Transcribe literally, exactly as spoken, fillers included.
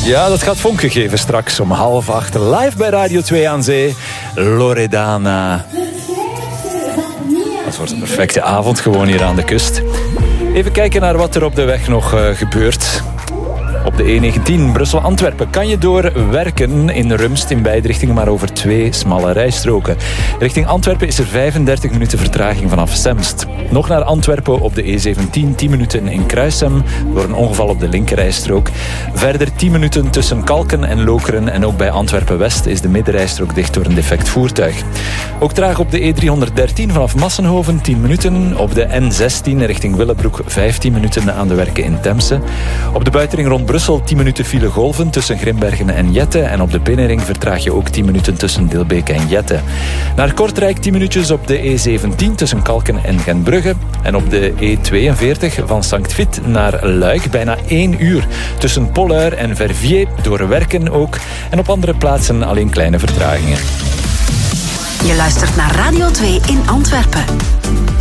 Ja, dat gaat vonken geven straks om half acht. Live bij Radio twee aan Zee. Loredana. Dat wordt een perfecte avond gewoon hier aan de kust. Even kijken naar wat er op de weg nog uh, gebeurt. Op de E negentien Brussel-Antwerpen kan je doorwerken in Rumst in beide richtingen, maar over twee smalle rijstroken. Richting Antwerpen is er vijfendertig minuten vertraging vanaf Semst. Nog naar Antwerpen op de E zeventien, tien minuten in Kruissem door een ongeval op de linkerrijstrook. Verder tien minuten tussen Kalken en Lokeren en ook bij Antwerpen-West is de middenrijstrook dicht door een defect voertuig. Ook traag op de E driehonderddertien vanaf Massenhoven tien minuten. Op de N zestien richting Willebroek vijftien minuten aan de werken in Temse. Op de buitenring rond Brussel tien minuten file golven tussen Grimbergen en Jette. En op de binnenring vertraag je ook tien minuten tussen Dilbeek en Jette. Naar Kortrijk tien minuutjes op de E zeventien tussen Kalken en Gentbrugge. En op de E tweeënveertig van Sankt Vith naar Luik bijna één uur tussen Poluir en Verviers door werken ook. En op andere plaatsen alleen kleine vertragingen. Je luistert naar Radio twee in Antwerpen.